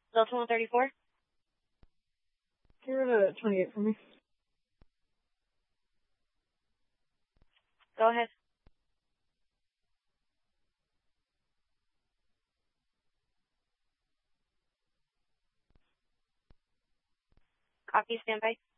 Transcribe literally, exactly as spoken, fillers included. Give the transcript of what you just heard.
Delta one thirty-four. You're at twenty-eight for me. Go ahead. Copy, standby.